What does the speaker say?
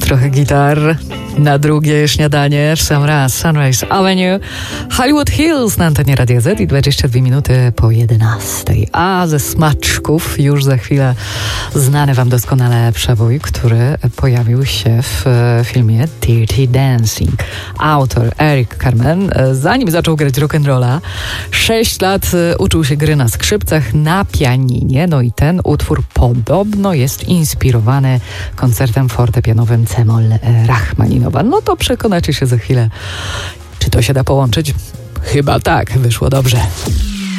Trochę gitar na drugie śniadanie w sam raz. Sunrise Avenue, Hollywood Hills na antenie Radia Z i 22 minuty po 11. A ze smaczków już za chwilę znany wam doskonale przebój, który pojawił się w filmie Dirty Dancing. Autor Eric Carmen, zanim zaczął grać rock'n'rolla, 6 lat uczył się gry na skrzypcach, na pianinie. No i ten utwór podobno jest inspirowany koncertem fortepianowym C-moll Rachmaninowa. No to przekonacie się za chwilę, czy to się da połączyć. Chyba tak, wyszło dobrze.